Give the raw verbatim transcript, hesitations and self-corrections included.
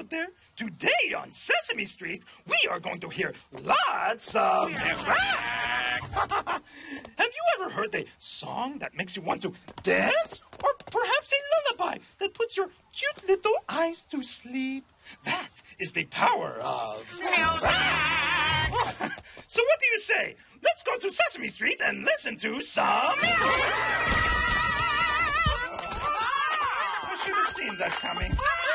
out there? Today on Sesame Street, we are going to hear lots of... Have you ever heard a song that makes you want to dance? Or perhaps a lullaby that puts your cute little eyes to sleep? That is the power of... music! So what do you say? Let's go to Sesame Street and listen to some... I should have seen that coming.